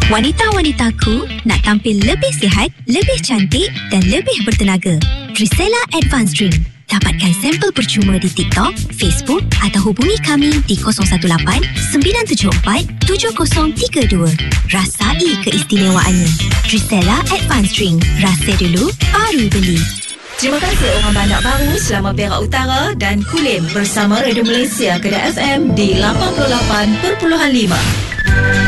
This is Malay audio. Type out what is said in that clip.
Wanita-wanitaku nak tampil lebih sihat, lebih cantik dan lebih bertenaga. Trisela Advanced Drink. Dapatkan sampel percuma di TikTok, Facebook atau hubungi kami di 018-974-7032. Rasai keistimewaannya. Trisela Advanced Drink. Rasa dulu, baru beli. Terima kasih orang Bandar Baru, Selama Perak Utara dan Kulim bersama Radio Malaysia Kedah FM di 88.5.